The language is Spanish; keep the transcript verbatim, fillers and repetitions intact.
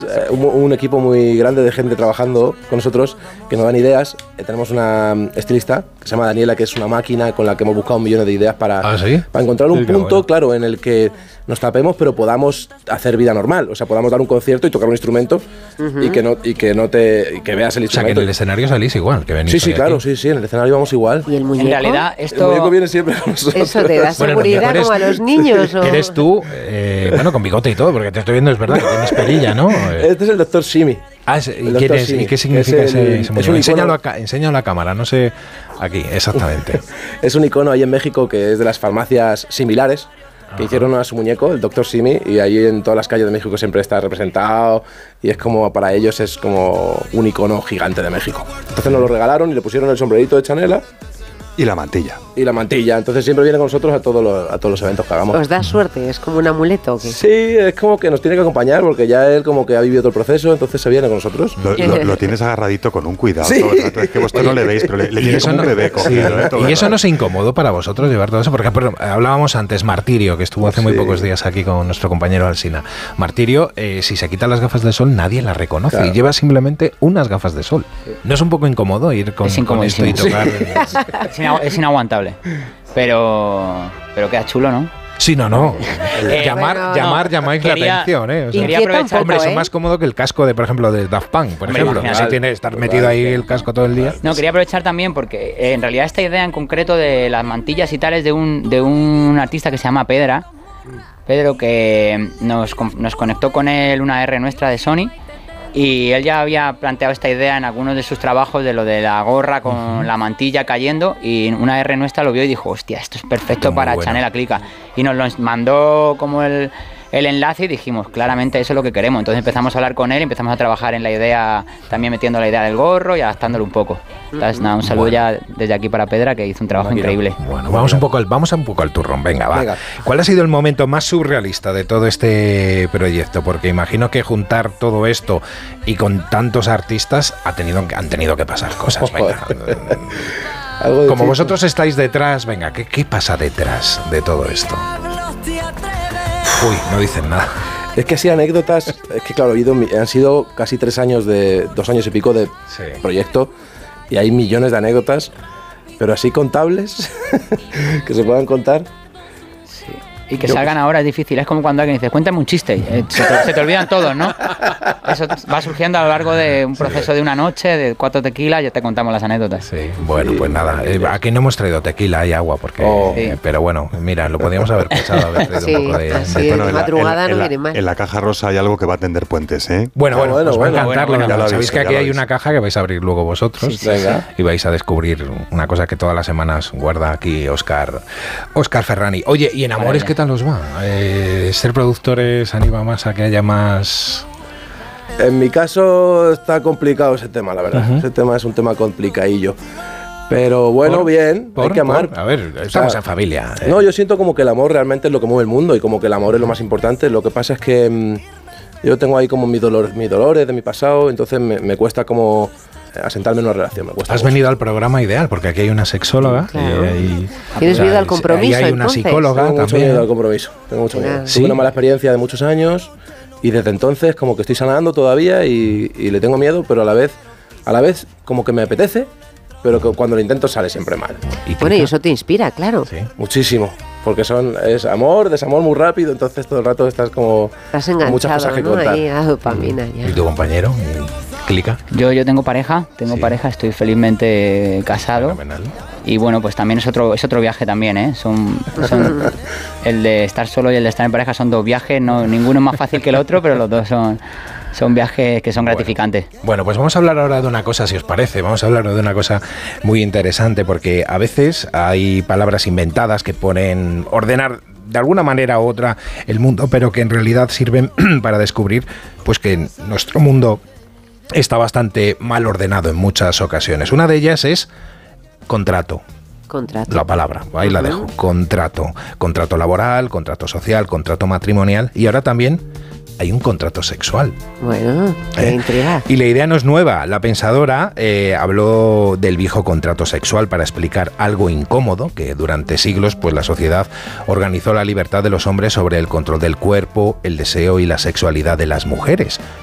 Un, un equipo muy grande de gente trabajando con nosotros que nos dan ideas. Eh, tenemos una estilista que se llama Daniela, que es una máquina con la que hemos buscado un millón de ideas para, ¿Ah, sí? para encontrar un Sí, punto, bueno. claro, en el que nos tapemos, pero podamos hacer vida normal. O sea, podamos dar un concierto y tocar un instrumento uh-huh. y que no y que no te y que veas el instrumento. O sea, que en el escenario salís igual, que venís. Sí, sí, claro, aquí. sí, sí, en el escenario vamos igual. ¿Y el muñeco? En realidad, esto... El muñeco viene siempre con nosotros. Eso te da seguridad bueno, eres, como a los niños. ¿O? Eres tú, eh, bueno, con bigote y todo, porque te estoy viendo, es verdad, que tienes perilla, ¿no? Este es el doctor Simi. Ah, es, ¿y, quién es, ¿Y qué significa es el, ese, ese muñeco? Enséñalo a, enséñalo a la cámara, no sé, aquí, exactamente. Es un icono ahí en México que es de las farmacias similares, que Ajá. hicieron a su muñeco, el doctor Simi, y ahí en todas las calles de México siempre está representado, y es como, para ellos es como un icono gigante de México. Entonces nos lo regalaron y le pusieron el sombrerito de Chanela. Y la mantilla. Y la mantilla. Entonces siempre viene con nosotros a todos los, a todos los eventos que hagamos. ¿Os da suerte? ¿Es como un amuleto o qué? Sí, es como que nos tiene que acompañar porque ya él como que ha vivido todo el proceso, entonces se viene con nosotros. Lo, lo, lo tienes agarradito con un cuidado sí. todo el rato. Es que vosotros no le veis, pero le, le tiene como no, un bebé cogido. Sí. ¿eh? Todo ¿Y eso no es incómodo para vosotros llevar todo eso? Porque por, hablábamos antes, Martirio, que estuvo hace sí. muy pocos días aquí con nuestro compañero Alsina. Martirio, eh, si se quita las gafas de sol, nadie las reconoce claro. y lleva simplemente unas gafas de sol. ¿No es un poco incómodo ir con, con esto y tocar? Sí. Es inaguantable. Pero, pero queda chulo, ¿no? Sí, no, no. Eh, llamar, bueno, llamar, no. llamáis Quería, la atención, ¿eh? O sea, quería aprovechar, hombre, eso es ¿eh? más cómodo que el casco de, por ejemplo, de Daft Punk, por hombre, ejemplo. Así tiene estar metido ahí el casco todo el día. No, quería aprovechar también porque eh, en realidad esta idea en concreto de las mantillas y tal es de un, de un artista que se llama Pedra. Pedro, que nos, nos conectó con él una R nuestra de Sony. Y él ya había planteado esta idea en algunos de sus trabajos de lo de la gorra con uh-huh. la mantilla cayendo, y una R nuestra lo vio y dijo, hostia, esto es perfecto Muy para bueno. Chanela Clica. Y nos lo mandó como el, el enlace y dijimos, claramente eso es lo que queremos. Entonces empezamos a hablar con él y empezamos a trabajar en la idea, también metiendo la idea del gorro y adaptándolo un poco. Entonces nada, un saludo bueno. ya desde aquí para Pedra, que hizo un trabajo Imagino. increíble. Bueno, vamos un poco al, vamos un poco al turrón, venga, va. Venga. ¿Cuál ha sido el momento más surrealista de todo este proyecto? Porque imagino que juntar todo esto y con tantos artistas ha tenido, han tenido que pasar cosas, venga. Como tipo. Vosotros estáis detrás, venga, ¿qué, ¿qué pasa detrás de todo esto? Uy, no dicen nada. Es que así anécdotas, es que claro, han sido casi tres años, de dos años y pico de sí. proyecto, y hay millones de anécdotas, pero así contables, que se puedan contar. Sí. Y que Yo, salgan ahora es difícil, es como cuando alguien dice, cuéntame un chiste, eh, se, te, se te olvidan todos, ¿no? Eso va surgiendo a lo largo de un proceso sí. de una noche, de cuatro tequilas, ya te contamos las anécdotas. Sí, bueno, sí. pues nada, eh, aquí no hemos traído tequila y agua, porque oh. eh, pero bueno, mira, lo podíamos haber pensado, haber traído sí, un poco de... así de bueno, en madrugada en, no viene mal. En la caja rosa hay algo que va a tender puentes, ¿eh? Bueno, bueno, bueno, pues bueno, va a encantarlo. Bueno, bueno, Sabéis visto, que aquí hay una caja que vais a abrir luego vosotros sí, sí, y vais a descubrir una cosa que todas las semanas guarda aquí Óscar Óscar Ferrani. Oye, ¿y en Amores qué tal os va? Eh, ¿Ser productores anima más a que haya más...? En mi caso está complicado ese tema, la verdad. Uh-huh. Ese tema es un tema complicadillo. Pero bueno, ¿Por? bien, ¿Por? hay que amar. ¿Por? A ver, estamos o sea, en familia. Eh. No, yo siento como que el amor realmente es lo que mueve el mundo y como que el amor es lo más importante. Lo que pasa es que mmm, yo tengo ahí como mis dolores, mis dolores de mi pasado, entonces me, me cuesta como asentarme en una relación. Me cuesta Has mucho. venido al programa ideal, porque aquí hay una sexóloga. Claro. Y hay, ¿Tienes miedo al compromiso? Y hay una entonces? psicóloga Tengo también. mucho miedo al compromiso. Tengo mucho miedo. ¿Sí? Tuve una mala experiencia de muchos años y desde entonces como que estoy sanando todavía y, y le tengo miedo, pero a la vez, a la vez como que me apetece, pero que cuando lo intento sale siempre mal. ¿Y bueno, y eso te inspira, claro. Sí. Muchísimo, porque son es amor, desamor muy rápido, entonces todo el rato estás como estás con muchas cosas que ¿no? contar. Ahí, a dopamina, ya. ¿Y tu compañero? ¿Clica? Yo, yo tengo pareja, tengo sí. pareja, estoy felizmente casado. Fenomenal. Y bueno, pues también es otro, es otro viaje también, ¿eh? Son, son el de estar solo y el de estar en pareja son dos viajes, no, ninguno es más fácil que el otro, pero los dos son, son viajes que son gratificantes. Bueno, bueno, pues vamos a hablar ahora de una cosa, si os parece, vamos a hablar de una cosa muy interesante, porque a veces hay palabras inventadas que ponen ordenar de alguna manera u otra el mundo, pero que en realidad sirven para descubrir pues que nuestro mundo está bastante mal ordenado en muchas ocasiones. Una de ellas es contrato. Contrato. La palabra, ahí uh-huh. la dejo. Contrato. Contrato laboral, contrato social, contrato matrimonial y ahora también hay un contrato sexual. Bueno, qué ¿Eh? intriga. Y la idea no es nueva. La pensadora eh, habló del viejo contrato sexual para explicar algo incómodo que durante siglos pues la sociedad organizó la libertad de los hombres sobre el control del cuerpo, el deseo y la sexualidad de las mujeres.